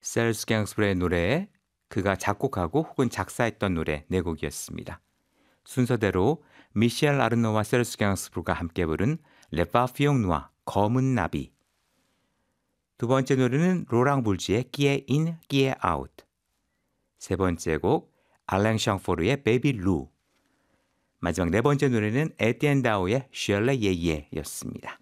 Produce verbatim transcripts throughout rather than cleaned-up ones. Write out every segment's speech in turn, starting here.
셀스 갱스브레의 노래, 그가 작곡하고 혹은 작사했던 노래 네 곡이었습니다. 순서대로 미셸 아르노와 셀스 갱스브르가 함께 부른 레파피옹 누아, 검은 나비. 두 번째 노래는 로랑 불지의 끼에 인, 끼에 아웃. 세 번째 곡 알랭 샹포르의 베이비 루. 마지막 네 번째 노래는 에티엔 다오의 셜레 예예였습니다.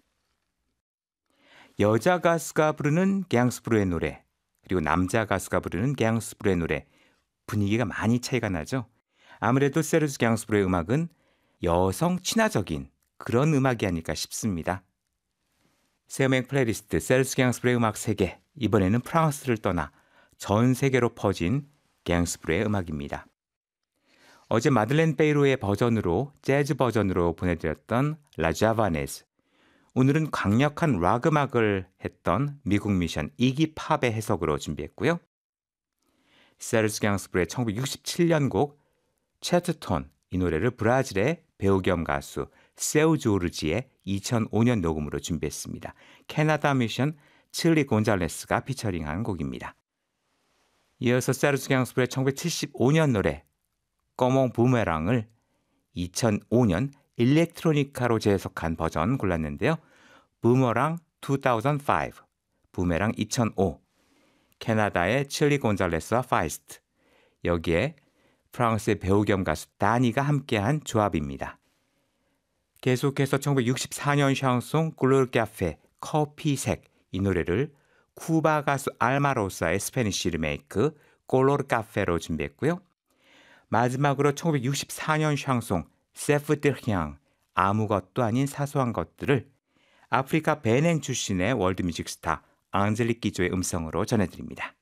여자 가수가 부르는 갱스브루의 노래, 그리고 남자 가수가 부르는 갱스브루의 노래, 분위기가 많이 차이가 나죠. 아무래도 세르주 갱스브루의 음악은 여성 친화적인 그런 음악이 아닐까 싶습니다. 새 음악 플레이리스트 세르주 갱스브루의 음악 세계, 이번에는 프랑스를 떠나 전 세계로 퍼진 갱스브루의 음악입니다. 어제 마들렌 베이로의 버전으로 재즈 버전으로 보내드렸던 라 자바네즈, 오늘은 강력한 락 음악을 했던 미국 미션 이기 팝의 해석으로 준비했고요. 세르주 갱스브루의 천구백육십칠 년 곡 채트톤, 이 노래를 브라질의 배우 겸 가수 세우 조르지의 이천오 년 녹음으로 준비했습니다. 캐나다 미션 칠리 곤잘레스가 피처링한 곡입니다. 이어서 세르주 갱스브루의 천구백칠십오 년 노래 꺼몽 부메랑을 이천오 년 일렉트로니카로 재해석한 버전 골랐는데요. 부머랑 이천오, 부메랑 이천오, 캐나다의 칠리 곤잘레스와 파이스트, 여기에 프랑스의 배우 겸 가수 다니가 함께한 조합입니다. 계속해서 천구백육십사 년 샹송 글로르 카페 커피색, 이 노래를 쿠바 가수 알마로사의 스페니쉬 리메이크 콜로르 카페로 준비했고요. 마지막으로 천구백육십사 년 샹송 세프드향, 아무것도 아닌 사소한 것들을 아프리카 베냉 출신의 월드뮤직 스타 앙젤릭 기조의 음성으로 전해드립니다.